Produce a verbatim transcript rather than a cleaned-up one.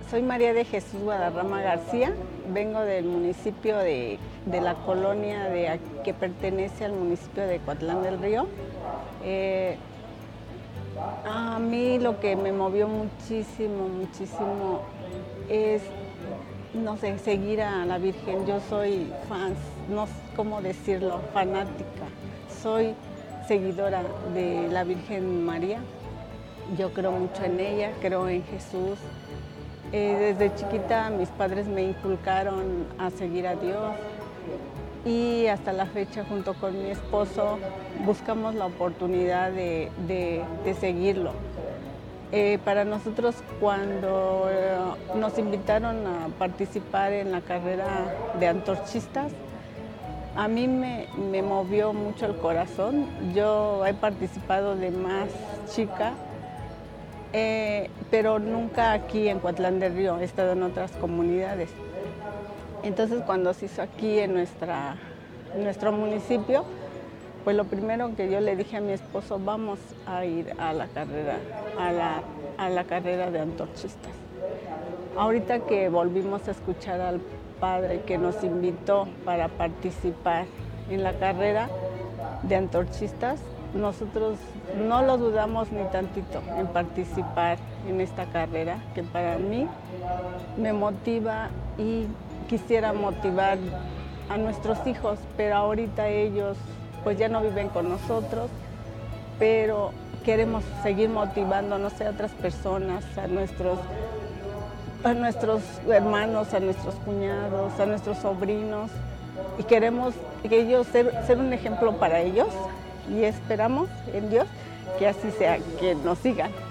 Soy María de Jesús Guadarrama García, vengo del municipio de, de la colonia de, que pertenece al municipio de Coatlán del Río. Eh, a mí lo que me movió muchísimo, muchísimo es, no sé, seguir a la Virgen. Yo soy fan, no sé cómo decirlo, fanática. Soy seguidora de la Virgen María. Yo creo mucho en ella, creo en Jesús. Eh, desde chiquita mis padres me inculcaron a seguir a Dios y hasta la fecha junto con mi esposo buscamos la oportunidad de, de, de seguirlo. Eh, para nosotros cuando eh, nos invitaron a participar en la carrera de antorchistas, a mí me, me movió mucho el corazón. Yo he participado de más chica, Eh, pero nunca aquí en Coatlán del Río, he estado en otras comunidades. Entonces cuando se hizo aquí en, nuestra, en nuestro municipio, pues lo primero que yo le dije a mi esposo, vamos a ir a la carrera, a la, a la carrera de antorchistas. Ahorita que volvimos a escuchar al padre que nos invitó para participar en la carrera de antorchistas, nosotros no lo dudamos ni tantito en participar en esta carrera, que para mí me motiva y quisiera motivar a nuestros hijos, pero ahorita ellos pues ya no viven con nosotros, pero queremos seguir motivando, no sé, a otras personas, a nuestros, a nuestros hermanos, a nuestros cuñados, a nuestros sobrinos, y queremos que ellos ser, ser un ejemplo para ellos. Y esperamos en Dios que así sea, que nos sigan.